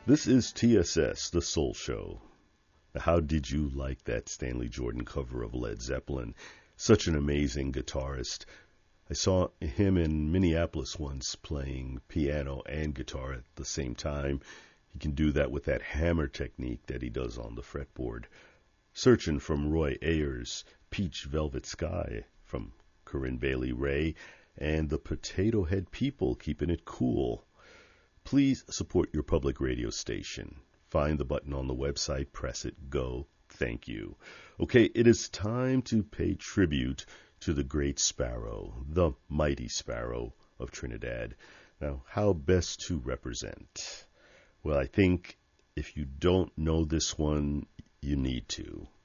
This is TSS, The Soul Show. How did you like that Stanley Jordan cover of Led Zeppelin? Such an amazing guitarist. I saw him in Minneapolis once playing piano and guitar at the same time. He can do that with that hammer technique that he does on the fretboard. Searching from Roy Ayers, Peach Velvet Sky from Corinne Bailey Rae, and the Potato Head People keeping it cool. Please support your public radio station. Find the button on the website, press it, go. Thank you. Okay, it is time to pay tribute to the great sparrow, the mighty sparrow of Trinidad. Now, how best to represent? Well, I think if you don't know this one, you need to.